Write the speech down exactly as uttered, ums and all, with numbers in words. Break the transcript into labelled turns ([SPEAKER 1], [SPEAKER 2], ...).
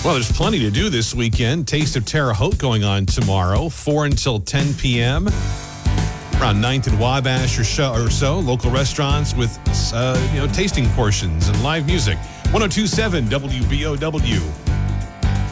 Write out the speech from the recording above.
[SPEAKER 1] Well, there's plenty to do this weekend. Taste of Terre Haute going on tomorrow, four until ten p.m. around ninth and Wabash or so. Or so. Local restaurants with uh, you know tasting portions and live music. one oh two point seven W B O W.